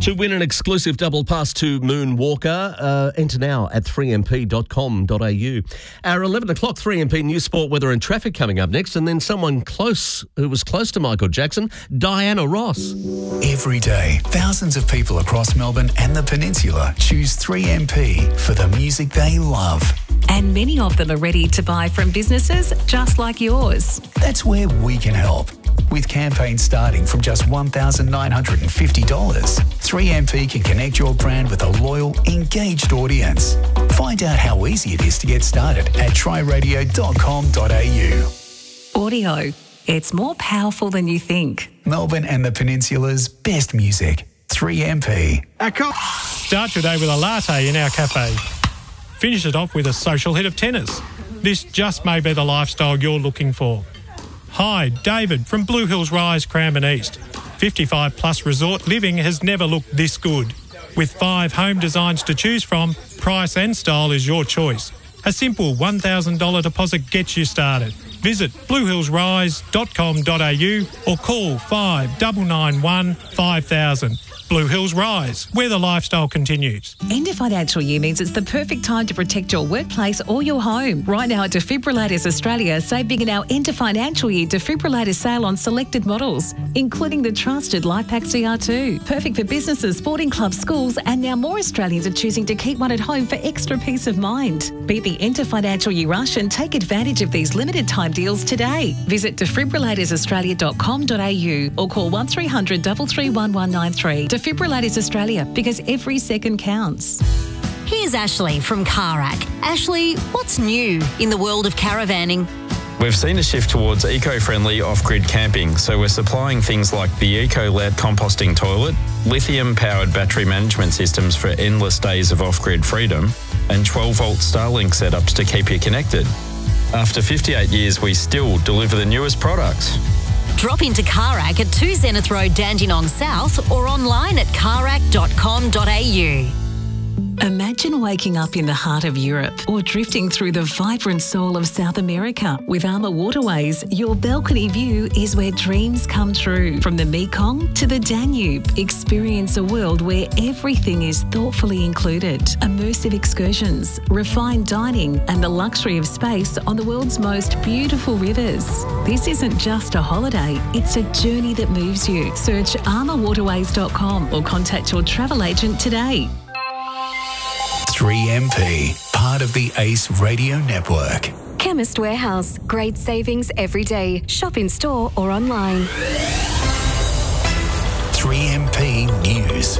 To win an exclusive double pass to Moonwalker, enter now at 3mp.com.au. Our 11 o'clock 3MP News, Sport, Weather and Traffic coming up next, and then someone close who was close to Michael Jackson, Diana Ross. Every day, thousands of people across Melbourne and the Peninsula choose 3MP for the music they love. And many of them are ready to buy from businesses just like yours. That's where we can help. With campaigns starting from just $1,950, 3MP can connect your brand with a loyal, engaged audience. Find out how easy it is to get started at tryradio.com.au. Audio. It's more powerful than you think. Melbourne and the Peninsula's best music. 3MP. Start your day with a latte in our cafe. Finish it off with a social hit of tennis. This just may be the lifestyle you're looking for. Hi, David from Blue Hills Rise, Cranbourne East. 55 plus resort living has never looked this good. With 5 home designs to choose from, price and style is your choice. A simple $1,000 deposit gets you started. Visit bluehillsrise.com.au or call 5991 5000. Blue Hills Rise, where the lifestyle continues. End of financial year means it's the perfect time to protect your workplace or your home. Right now at Defibrillators Australia, save big in our end of financial year defibrillator sale on selected models, including the trusted LifePak CR2. Perfect for businesses, sporting clubs, schools, and now more Australians are choosing to keep one at home for extra peace of mind. Beat the end of financial year rush and take advantage of these limited time deals today. Visit defibrillatoraustralia.com.au or call 1300 331 193. Defibrillators Australia, because every second counts. Here's Ashley from Carac. Ashley, what's new in the world of caravanning? We've seen a shift towards eco-friendly off-grid camping, so we're supplying things like the EcoLet composting toilet, lithium-powered battery management systems for endless days of off-grid freedom, and 12-volt Starlink setups to keep you connected. After 58 years, we still deliver the newest products. Drop into Carac at 2 Zenith Road, Dandenong South, or online at carac.com.au. Imagine waking up in the heart of Europe or drifting through the vibrant soul of South America. With Armour Waterways, your balcony view is where dreams come true. From the Mekong to the Danube, experience a world where everything is thoughtfully included. Immersive excursions, refined dining, and the luxury of space on the world's most beautiful rivers. This isn't just a holiday, it's a journey that moves you. Search armourwaterways.com or contact your travel agent today. 3MP, part of the ACE Radio Network. Chemist Warehouse. Great savings every day. Shop in store or online. 3MP News.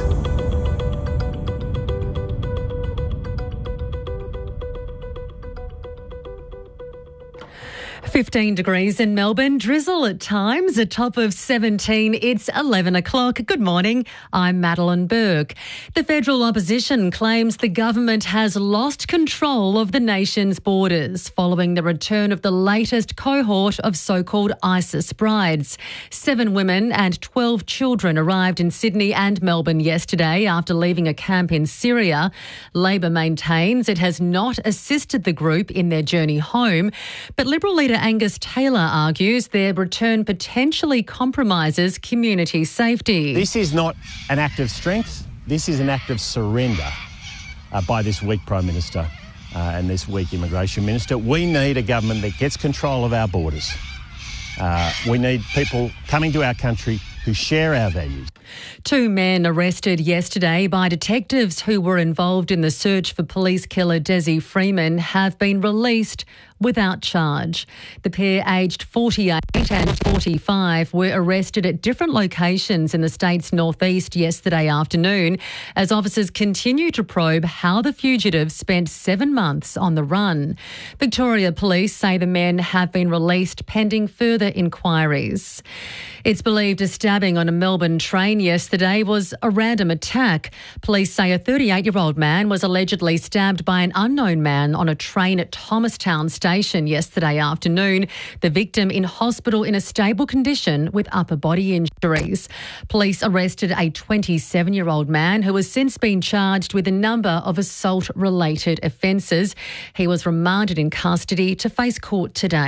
15 degrees in Melbourne, drizzle at times, a top of 17. It's 11 o'clock. Good morning. I'm Madeline Burke. The federal opposition claims the government has lost control of the nation's borders following the return of the latest cohort of so-called ISIS brides. 7 women and 12 children arrived in Sydney and Melbourne yesterday after leaving a camp in Syria. Labor maintains it has not assisted the group in their journey home, but Liberal leader Angus Taylor argues their return potentially compromises community safety. This is not an act of strength. This is an act of surrender by this weak Prime Minister and this weak Immigration Minister. We need a government that gets control of our borders. We need people coming to our country who share our values. 2 men arrested yesterday by detectives who were involved in the search for police killer Desi Freeman have been released without charge. The pair, aged 48 and 45, were arrested at different locations in the state's northeast yesterday afternoon as officers continue to probe how the fugitives spent 7 months on the run. Victoria Police say the men have been released pending further inquiries. It's believed a stabbing on a Melbourne train yesterday was a random attack. Police say a 38-year-old man was allegedly stabbed by an unknown man on a train at Thomastown Station yesterday afternoon. The victim in hospital in a stable condition with upper body injuries. Police arrested a 27-year-old man who has since been charged with a number of assault-related offences. He was remanded in custody to face court today.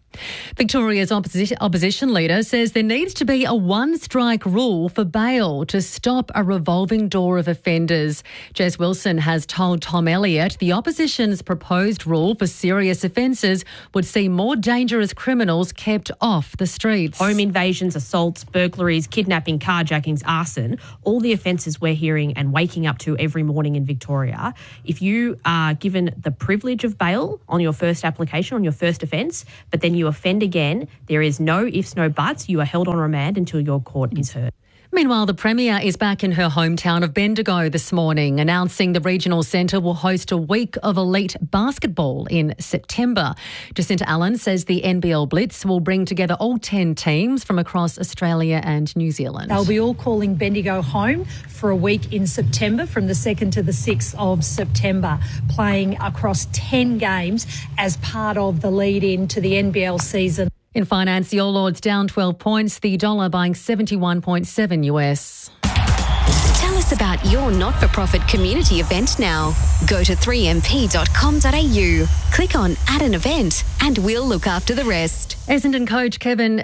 Victoria's opposition leader says there needs to be a one-strike rule for bail to stop a revolving door of offenders. Jess Wilson has told Tom Elliott the opposition's proposed rule for serious offences would see more dangerous criminals kept off the streets. Home invasions, assaults, burglaries, kidnapping, carjackings, arson, all the offences we're hearing and waking up to every morning in Victoria. If you are given the privilege of bail on your first application, on your first offence, but then you offend again, there is no ifs, no buts. You are held on remand until your court is heard. Meanwhile, the Premier is back in her hometown of Bendigo this morning, announcing the regional centre will host a week of elite basketball in September. Jacinta Allen says the NBL Blitz will bring together all 10 teams from across Australia and New Zealand. They'll be all calling Bendigo home for a week in September, from the 2nd to the 6th of September, playing across 10 games as part of the lead-in to the NBL season. In finance, the All Ords down 12 points, the dollar buying 71.7 US. Tell us about your not-for-profit community event now. Go to 3mp.com.au, click on Add an Event, and we'll look after the rest. Essendon coach Kevin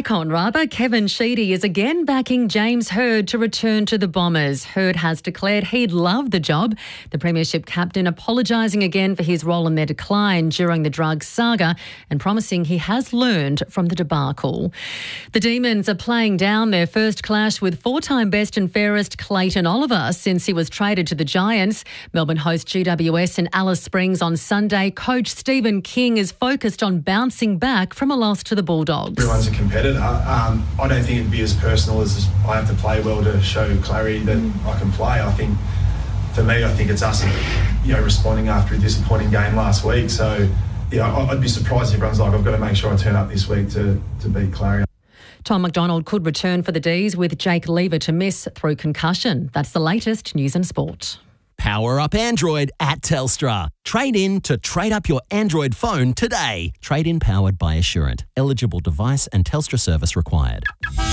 Sheedy is again backing James Hird to return to the Bombers. Hird has declared he'd love the job. The Premiership captain apologising again for his role in their decline during the drugs saga and promising he has learned from the debacle. The Demons are playing down their first clash with four-time best and fairest Clayton Oliver since he was traded to the Giants. Melbourne host GWS in Alice Springs on Sunday. Coach Stephen King is focused on bouncing back from a loss to the Bulldogs. Everyone's a competitor. I don't think it'd be as personal as I have to play well to show clarity that I can play. I think, for me, it's us, responding after a disappointing game last week. So, I'd be surprised if everyone's like, I've got to make sure I turn up this week to beat Clary. Tom McDonald could return for the D's with Jake Lever to miss through concussion. That's the latest news and sport. Power up Android at Telstra. Trade in to trade up your Android phone today. Trade in powered by Assurant. Eligible device and Telstra service required.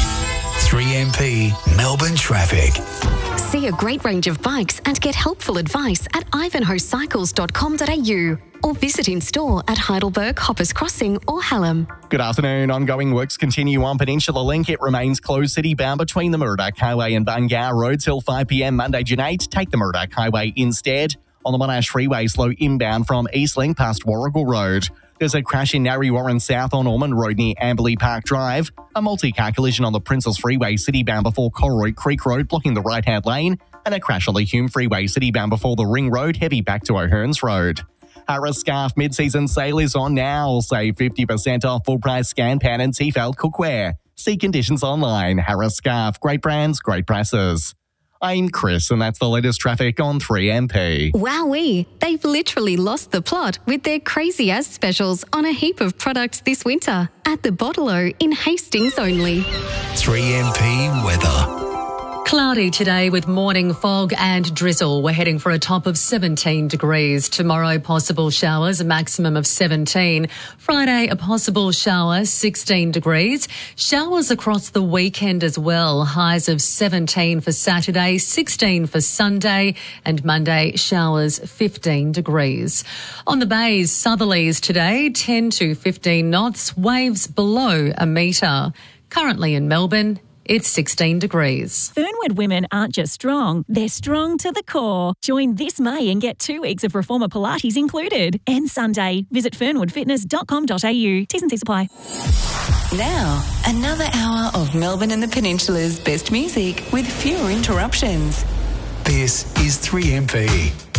3MP Melbourne traffic. See a great range of bikes and get helpful advice at ivanhoecycles.com.au or visit in store at Heidelberg, Hoppers Crossing or Hallam. Good afternoon. Ongoing works continue on Peninsula Link. It remains closed city-bound between the Murdoch Highway and Bungar Road till 5 p.m. Monday, June 8. Take the Murdoch Highway instead. On the Monash Freeway, slow inbound from Eastlink past Warrigal Road. There's a crash in Narre Warren South on Ormond Road near Amberley Park Drive. A multi-car collision on the Princes Freeway city-bound before Colroy Creek Road, blocking the right-hand lane. And a crash on the Hume Freeway city-bound before the Ring Road, heavy back to O'Hearns Road. Harris Scarf mid-season sale is on now. Save 50% off full-price Scan Pan and Tefal cookware. See conditions online. Harris Scarf. Great brands, great prices. I'm Chris, and that's the latest traffic on 3MP. Wowee! They've literally lost the plot with their crazy as specials on a heap of products this winter at the Bottle-O in Hastings only. 3MP weather. Cloudy today with morning fog and drizzle. We're heading for a top of 17 degrees. Tomorrow, possible showers, a maximum of 17. Friday, a possible shower, 16 degrees. Showers across the weekend as well. Highs of 17 for Saturday, 16 for Sunday, and Monday, showers, 15 degrees. On the bays, southerlies today, 10 to 15 knots, waves below a metre. Currently in Melbourne, it's 16 degrees. Fernwood women aren't just strong, they're strong to the core. Join this May and get 2 weeks of Reformer Pilates included. And Sunday, visit fernwoodfitness.com.au. T's and C's apply. Now, another hour of Melbourne and the Peninsula's best music with fewer interruptions. This is 3MP.